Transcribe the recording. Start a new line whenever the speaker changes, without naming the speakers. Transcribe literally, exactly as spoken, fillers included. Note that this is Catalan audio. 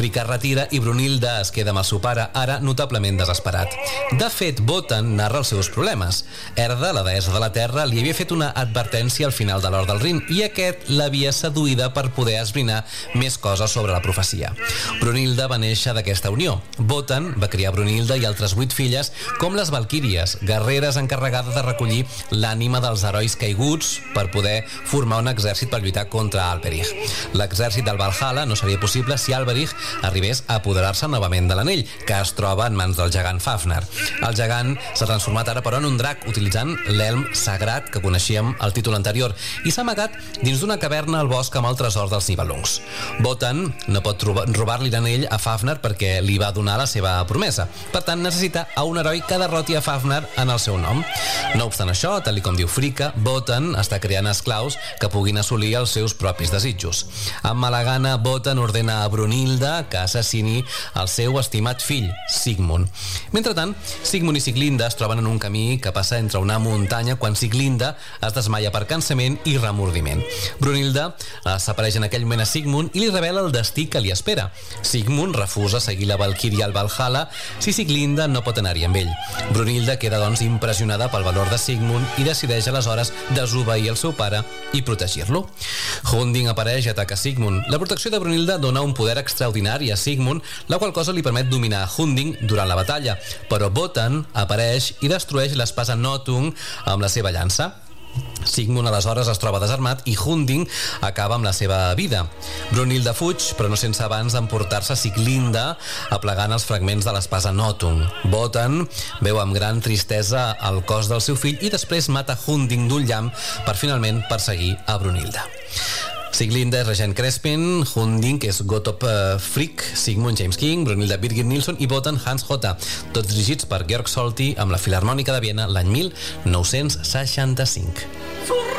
Fricka es retira i Brunilda es queda amb el seu pare, ara notablement desesperat. De fet, Wotan narra els seus problemes. Erda, la deessa de la terra, li havia fet una advertència al final de l'Hort del Rin i aquest l'havia seduïda per poder esbrinar més coses sobre la profecia. Brunilda va néixer d'aquesta unió. Wotan va criar Brunilda i altres vuit filles com les Valquíries, guerreres encarregades de recollir l'ànima dels herois caiguts per poder formar un exèrcit per lluitar contra Alberich. L'exèrcit del Valhalla no seria possible si Alberich arribés a apoderar-se novament de l'anell, que es troba en mans del gegant Fafner. El gegant s'ha transformat ara però en un drac, utilitzant l'elm sagrat que coneixíem al títol anterior, i s'ha amagat dins d'una caverna al bosc amb el tresor dels Nibelungs. Wotan no pot robar-li l'anell a Fafner perquè li va donar la seva promesa. Per tant, necessita a un heroi que derroti a Fafner en el seu nom. No obstant això, tal com diu Fricka, Wotan està creant esclaus que puguin assolir els seus propis desitjos. Amb mala gana, Wotan ordena a Brunilda que assassini el seu estimat fill, Sigmund. Mentrestant, Sigmund i Siglinda es troben en un camí que passa entre una muntanya quan Siglinda es desmaia per cansament i remordiment. Brunilda s'apareix en aquell moment a Sigmund i li revela el destí que li espera. Sigmund refusa seguir la Valquíria al Valhalla si Siglinda no pot anar-hi amb ell. Brunilda queda doncs impressionada pel valor de Sigmund i decideix aleshores desobeir el seu pare i protegir-lo. Hunding apareix i ataca Sigmund. La protecció de Brunilda dona un poder extraordinari a Sigmund, la qual cosa li permet dominar Hunding durant la batalla, però Wotan apareix i destrueix l'espasa Nothung amb la seva llança. Sigmund aleshores es troba desarmat i Hunding acaba amb la seva vida. Brunilda fuig, però no sense abans emportar-se Siglinda aplegant els fragments de l'espasa Nothung. Wotan veu amb gran tristesa el cos del seu fill i després mata Hunding d'un llamp per finalment perseguir a Brunilda. Siglinda és Regent Crespin, Hunding és Gotop Frigg, Sigmund James King, Brunilda Birgit Nilsson i Wotan Hans Hotta, tots dirigits per Georg Solti amb la Filharmònica de Viena l'any mil nou-cents seixanta-cinc.